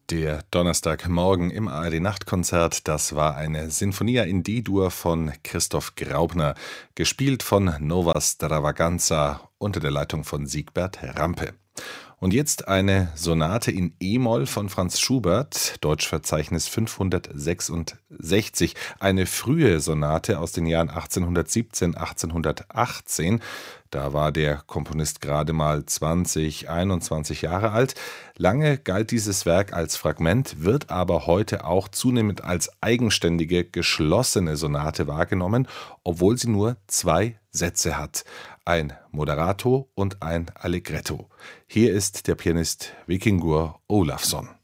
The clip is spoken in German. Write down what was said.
Der Donnerstagmorgen im ARD-Nachtkonzert, das war eine Sinfonia in D-Dur von Christoph Graupner, gespielt von Nova Stravaganza unter der Leitung von Siegbert Rampe. Und jetzt eine Sonate in E-Moll von Franz Schubert, Deutschverzeichnis 566, eine frühe Sonate aus den Jahren 1817, 1818. Da war der Komponist gerade mal 20, 21 Jahre alt. Lange galt dieses Werk als Fragment, wird aber heute auch zunehmend als eigenständige, geschlossene Sonate wahrgenommen, obwohl sie nur 2 Sätze hat. Ein Moderato und ein Allegretto. Hier ist der Pianist Vikingur Ólafsson.